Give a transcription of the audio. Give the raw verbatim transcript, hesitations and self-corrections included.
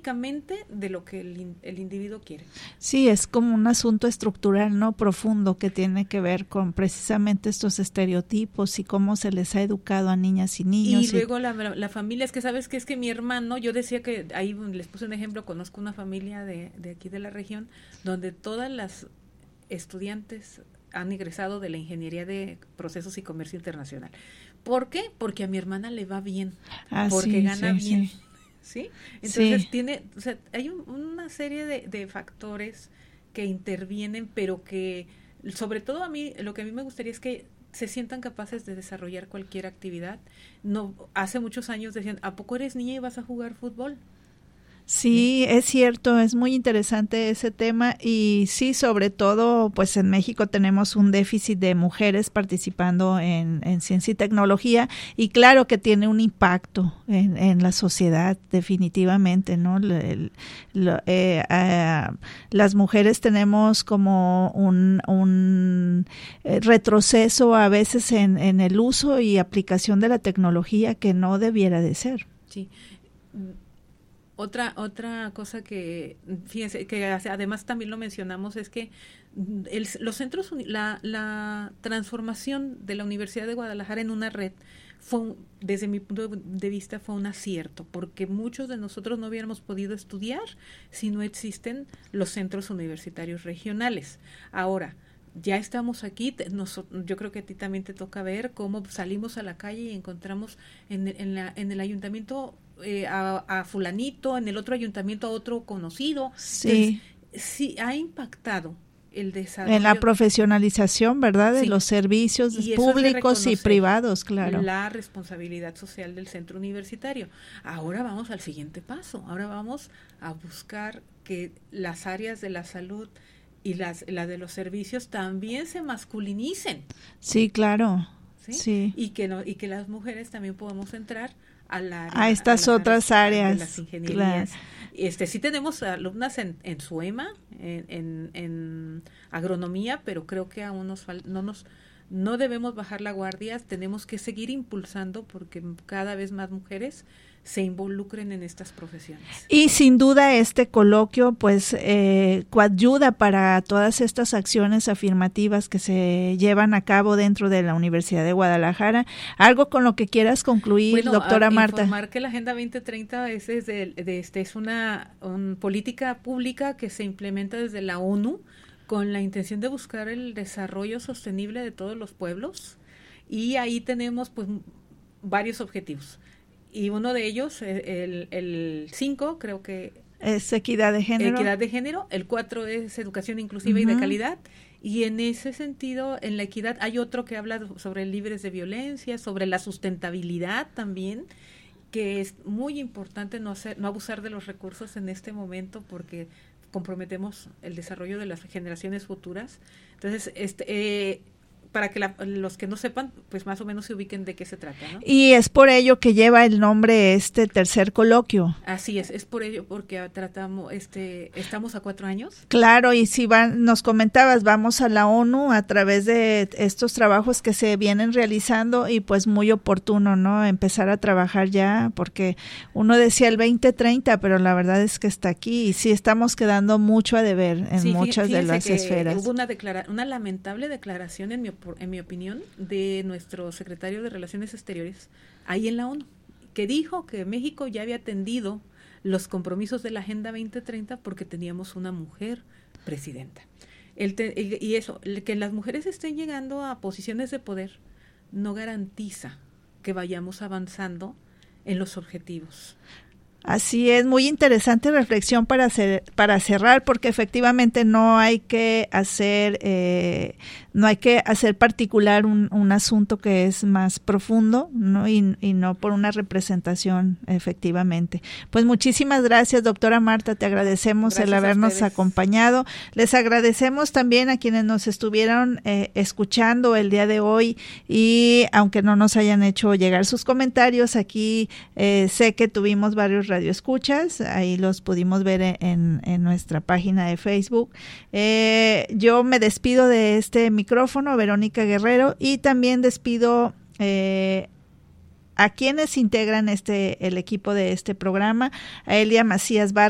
únicamente de lo que el, el individuo quiere. Sí, es como un asunto estructural, ¿no? Profundo, que tiene que ver con precisamente estos estereotipos y cómo se les ha educado a niñas y niños. Y, y luego la, la familia, es que sabes que es que mi hermano, yo decía que, ahí les puse un ejemplo, conozco una familia de, de aquí de la región, donde todas las estudiantes han egresado de la ingeniería de procesos y comercio internacional. ¿Por qué? Porque a mi hermana le va bien, ah, porque sí, gana sí, bien. Sí. ¿Sí? Entonces sí. tiene, o sea, hay un, una serie de, de factores que intervienen, pero que, sobre todo a mí, lo que a mí me gustaría es que se sientan capaces de desarrollar cualquier actividad. No, hace muchos años decían, ¿a poco eres niña y vas a jugar fútbol? Sí, es cierto, es muy interesante ese tema y sí, sobre todo, pues en México tenemos un déficit de mujeres participando en, en ciencia y tecnología y claro que tiene un impacto en, en la sociedad, definitivamente, ¿no? Le, le, eh, eh, las mujeres tenemos como un, un eh, retroceso a veces en, en el uso y aplicación de la tecnología que no debiera de ser. Sí. Otra otra cosa que, fíjense, que además también lo mencionamos es que el, los centros, la, la transformación de la Universidad de Guadalajara en una red fue, desde mi punto de vista, fue un acierto, porque muchos de nosotros no hubiéramos podido estudiar si no existen los centros universitarios regionales. Ahora, ya estamos aquí, te, nos, yo creo que a ti también te toca ver cómo salimos a la calle y encontramos en, en, la, en el ayuntamiento eh, a, a fulanito, en el otro ayuntamiento a otro conocido. Sí. Entonces, sí, ha impactado el desarrollo. En la profesionalización, ¿verdad? De sí. los servicios y públicos y privados, claro. La responsabilidad social del centro universitario. Ahora vamos al siguiente paso, ahora vamos a buscar que las áreas de la salud y las la de los servicios también se masculinicen. Sí, claro. ¿Sí? Sí. Y que no, y que las mujeres también podamos entrar a la a estas a otras áreas, áreas de las ingenierías. Claro. Este sí tenemos alumnas en, en SUEMA, en, en, en agronomía, pero creo que aún nos fal, no nos no debemos bajar la guardia, tenemos que seguir impulsando porque cada vez más mujeres se involucren en estas profesiones. Y sin duda este coloquio pues eh, coadyuda para todas estas acciones afirmativas que se llevan a cabo dentro de la Universidad de Guadalajara. ¿Algo con lo que quieras concluir, bueno, doctora a, Marta? Informar que la Agenda veinte treinta es, es, de, de este, es una un, política pública que se implementa desde la ONU con la intención de buscar el desarrollo sostenible de todos los pueblos y ahí tenemos pues varios objetivos. Y uno de ellos, el, el cinco, creo que... Es equidad de género. Equidad de género. El cuatro es educación inclusiva uh-huh. y de calidad. Y en ese sentido, en la equidad, hay otro que habla sobre libres de violencia, sobre la sustentabilidad también, que es muy importante no hacer, no abusar de los recursos en este momento porque comprometemos el desarrollo de las generaciones futuras. Entonces, este... Eh, para que la, los que no sepan, pues más o menos se ubiquen de qué se trata, ¿no? Y es por ello que lleva el nombre este tercer coloquio. Así es, es por ello porque tratamos, este, estamos a cuatro años. Claro, y si van, nos comentabas, vamos a la ONU a través de estos trabajos que se vienen realizando y pues muy oportuno, ¿no? Empezar a trabajar ya, porque uno decía el veinte treinta, pero la verdad es que está aquí y sí estamos quedando mucho a deber en sí, muchas de las que esferas. Hubo una, declara- una lamentable declaración en mi en mi opinión, de nuestro secretario de Relaciones Exteriores, ahí en la ONU, que dijo que México ya había atendido los compromisos de la Agenda veinte treinta porque teníamos una mujer presidenta. El te, y eso, que las mujeres estén llegando a posiciones de poder no garantiza que vayamos avanzando en los objetivos. Así es, muy interesante reflexión para hacer, para cerrar, porque efectivamente no hay que hacer eh, no hay que hacer particular un, un asunto que es más profundo, ¿no? Y, y no por una representación efectivamente. Pues muchísimas gracias, doctora Marta, te agradecemos gracias el habernos acompañado. Les agradecemos también a quienes nos estuvieron eh, escuchando el día de hoy y aunque no nos hayan hecho llegar sus comentarios, aquí eh, sé que tuvimos varios radioescuchas, ahí los pudimos ver en, en nuestra página de Facebook. Eh, yo me despido de este micrófono, Verónica Guerrero, y también despido eh, a quienes integran este el equipo de este programa, a Elia Macías Vargas.